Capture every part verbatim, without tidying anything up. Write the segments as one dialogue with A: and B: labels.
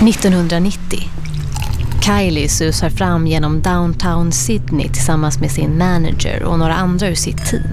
A: nittonhundranittio. Kylie susar fram genom downtown Sydney tillsammans med sin manager och några andra ur sitt team.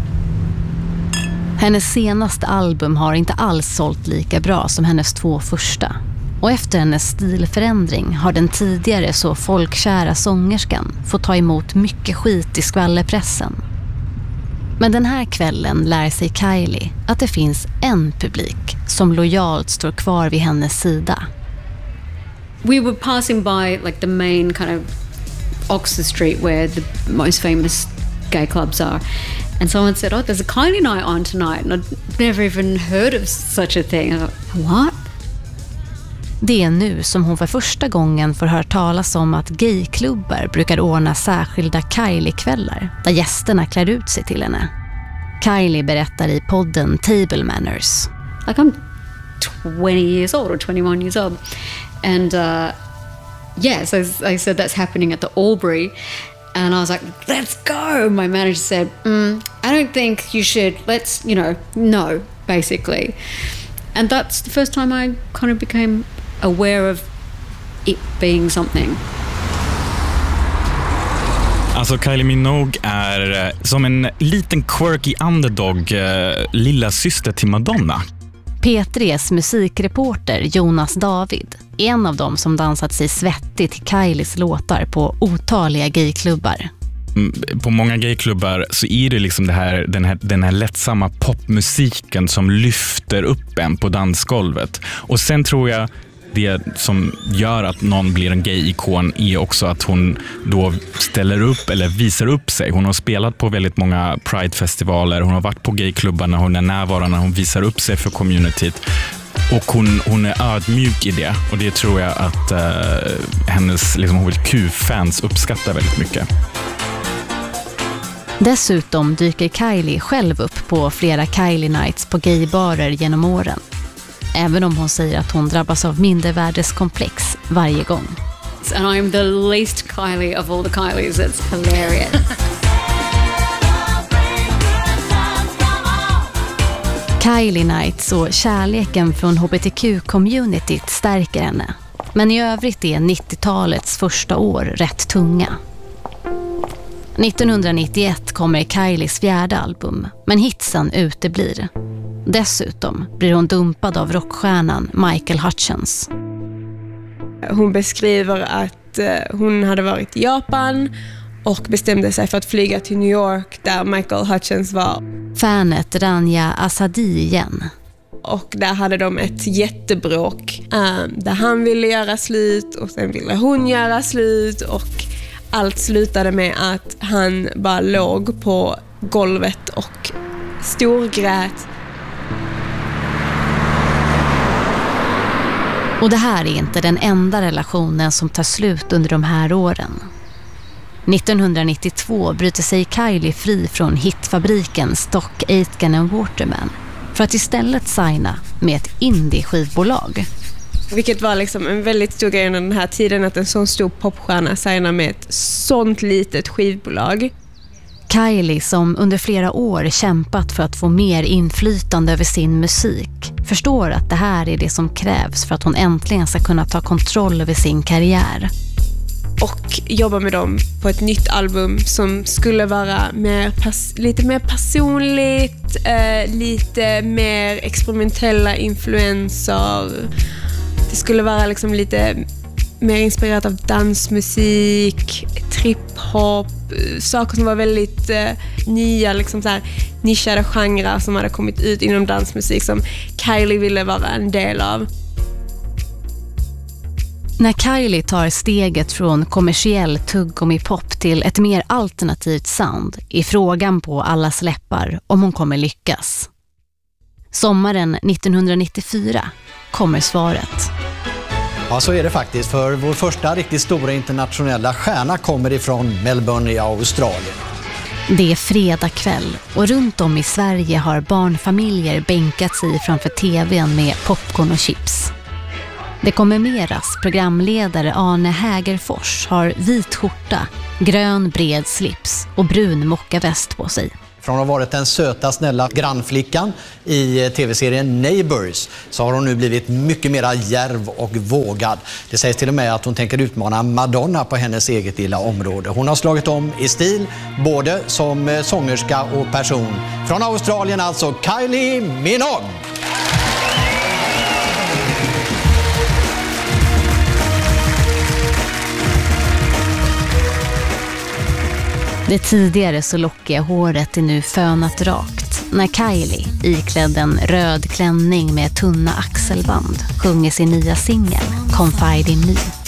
A: Hennes senaste album har inte alls sålt lika bra som hennes två första. Och efter hennes stilförändring har den tidigare så folkkära sångerskan fått ta emot mycket skit i skvallerpressen. Men den här kvällen lär sig Kylie att det finns en publik som lojalt står kvar vid hennes sida.
B: We were passing by like the main kind of Oxford Street where the most famous gay clubs are. And someone said, oh, there's a Kylie night on tonight. And I'd never even heard of such a thing. I thought, what?
A: Det är nu som hon för första gången får höra talas om att gayklubbar brukar ordna särskilda Kylie-kvällar där gästerna klär ut sig till henne. Kylie berättar i podden Table Manners.
B: Like I'm twenty years old or twenty-one years old. And uh, yeah, so I said that's happening at the Albury. And I was like, let's go. My manager said, mm, I don't think you should. Let's, you know, no, basically. And that's the first time I kind of became aware of it being something.
C: Alltså Kylie Minogue är som en liten quirky underdog, eh, lilla syster till Madonna.
A: P tre:s musikreporter Jonas David är en av dem som dansat sig svettigt till Kylies låtar på otaliga gayklubbar.
C: På många gayklubbar så är det liksom det här, den, här, den här lättsamma popmusiken som lyfter upp en på dansgolvet. Och sen tror jag det som gör att någon blir en gay-ikon är också att hon då ställer upp eller visar upp sig. Hon har spelat på väldigt många Pride-festivaler, hon har varit på gayklubbarna, hon är närvarande, hon visar upp sig för communityt. Och hon, hon är ödmjuk i det. Och det tror jag att eh, hennes liksom, H B T Q-fans uppskattar väldigt mycket.
A: Dessutom dyker Kylie själv upp på flera Kylie Nights på gaybarer genom åren. Även om hon säger att hon drabbas av mindervärdeskomplex varje gång.
B: And I'm the least Kylie of all the Kylies. It's hilarious.
A: Kylie Nights och kärleken från H B T Q-communityt stärker henne. Men i övrigt är nittiotalets första år rätt tunga. nittonhundranittioett kommer Kylies fjärde album, men hitsen uteblir. Dessutom blir hon dumpad av rockstjärnan Michael Hutchence.
D: Hon beskriver att hon hade varit i Japan och bestämde sig för att flyga till New York där Michael Hutchence var.
A: Fanet Rania Asadi igen.
D: Och där hade de ett jättebråk um, där han ville göra slut och sen ville hon göra slut och allt slutade med att han bara låg på golvet och storgrät.
A: Och det här är inte den enda relationen som tar slut under de här åren. nittonhundranittiotvå bryter sig Kylie fri från hitfabriken Stock Aitken and Waterman för att istället signa med ett indie-skivbolag.
D: Vilket var liksom en väldigt stor grej under den här tiden att en sån stor popstjärna signar med ett sånt litet skivbolag.
A: Kylie, som under flera år kämpat för att få mer inflytande över sin musik, förstår att det här är det som krävs för att hon äntligen ska kunna ta kontroll över sin karriär.
D: Och jobba med dem på ett nytt album som skulle vara mer pers- lite mer personligt, eh, lite mer experimentella influenser. Det skulle vara liksom lite mer inspirerat av dansmusik, trip-hop, saker som var väldigt eh, nya, liksom så här nischade genrer som hade kommit ut inom dansmusik som Kylie ville vara en del av.
A: När Kylie tar steget från kommersiell tuggummi-pop till ett mer alternativt sound är frågan på allas läppar om hon kommer lyckas. Sommaren nittonhundranittiofyra kommer svaret.
E: Ja, så är det faktiskt, för vår första riktigt stora internationella stjärna kommer ifrån Melbourne i Australien.
A: Det är fredag kväll och runt om i Sverige har barnfamiljer bänkat sig framför tvn med popcorn och chips. Det kommer meras programledare Arne Hägerfors har vit skjorta, grön bred slips och brun mockaväst på sig.
E: Från att ha varit den söta, snälla grannflickan i tv-serien Neighbours så har hon nu blivit mycket mer djärv och vågad. Det sägs till och med att hon tänker utmana Madonna på hennes eget lilla område. Hon har slagit om i stil, både som sångerska och person. Från Australien alltså, Kylie Minogue!
A: Det tidigare så lockiga håret är nu fönat rakt när Kylie, iklädd en röd klänning med tunna axelband, sjunger sin nya singel Confide in Me.